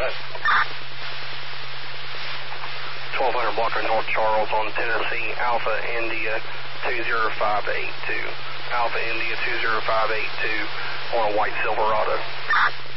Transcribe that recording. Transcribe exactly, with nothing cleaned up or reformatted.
ahead. twelve hundred blocker North Charles on Tennessee, Alpha India two zero five eight two. Alpha India two zero five eight two on a white Silverado.